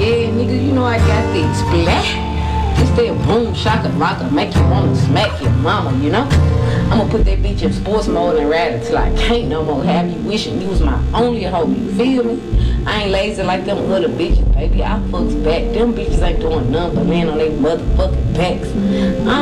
Yeah, nigga, you know I got the splat. It's that boom shaka rocker, make you wanna smack your mama, you know? I'ma put that bitch in sports mode and ride it till I can't no more. Have you wishing you was my only hoe, you feel me? I ain't lazy like them other bitches, baby. I fucks back. Them bitches ain't doing nothing but laying on their motherfucking backs.